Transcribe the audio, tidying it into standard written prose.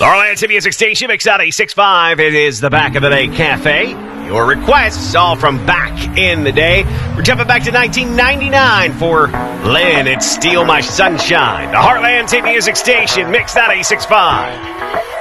Heartland City Music Station, Mix 96.5. It is the Back of the Day Cafe. Your requests, all from back in the day. We're jumping back to 1999 for Lynn. It's Steal My Sunshine. The Heartland City Music Station, Mix 96.5.